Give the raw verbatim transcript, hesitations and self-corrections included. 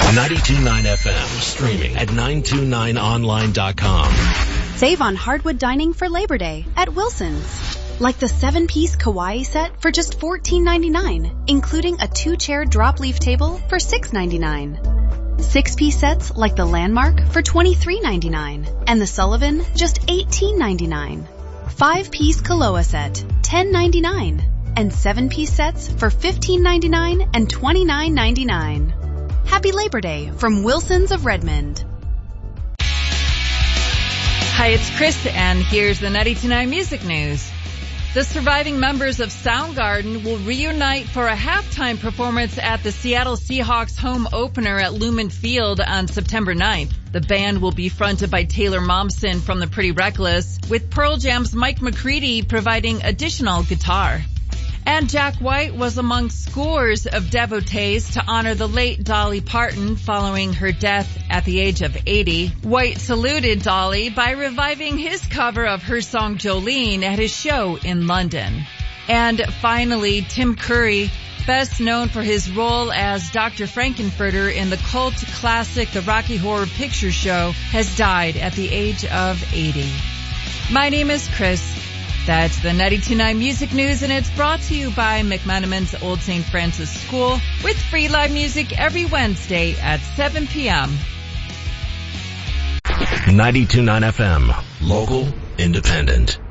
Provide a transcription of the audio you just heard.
ninety-two point nine F M, streaming at nine two nine online dot com. Save on hardwood dining for Labor Day at Wilson's. Like the seven-piece Kauai set for just fourteen ninety-nine, including a two-chair drop-leaf table for six ninety-nine. Six-piece sets like the Landmark for twenty-three ninety-nine, and the Sullivan just eighteen ninety-nine. Five-piece Kaloa set, ten ninety-nine, and seven-piece sets for fifteen ninety-nine and twenty-nine ninety-nine. Happy Labor Day from Wilson's of Redmond. Hi, it's Chris, and here's the ninety-two point nine Music News. The surviving members of Soundgarden will reunite for a halftime performance at the Seattle Seahawks home opener at Lumen Field on September ninth. The band will be fronted by Taylor Momsen from The Pretty Reckless, with Pearl Jam's Mike McCready providing additional guitar. And Jack White was among scores of devotees to honor the late Dolly Parton following her death at the age of eighty. White saluted Dolly by reviving his cover of her song Jolene at his show in London. And finally, Tim Curry, best known for his role as Doctor Frankenfurter in the cult classic The Rocky Horror Picture Show, has died at the age of eighty. My name is Chris. That's the ninety-two point nine Music News, and it's brought to you by McMenamin's Old Saint Francis School, with free live music every Wednesday at seven p.m. ninety-two point nine F M, local, independent.